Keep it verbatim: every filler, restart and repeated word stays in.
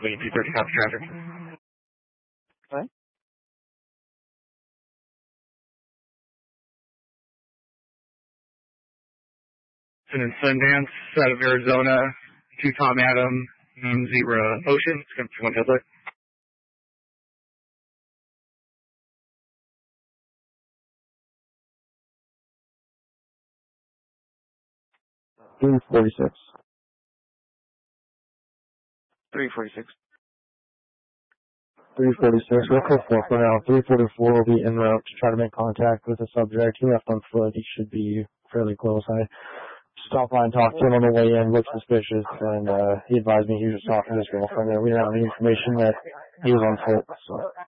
Wait, two thirty, copy traffic. What? It's in Sundance, out of Arizona, to Tom Adam, um, Zebra Ocean. It's going to be one headlight. three forty-six. three forty-six. three forty-six, we'll call four for now. three forty-four will be en route to try to make contact with the subject. He left on foot. He should be fairly close. I stopped by and talked to him on the way in, looked suspicious, and uh, he advised me he was just talking to his girlfriend, and we didn't have any information that he was on foot. So.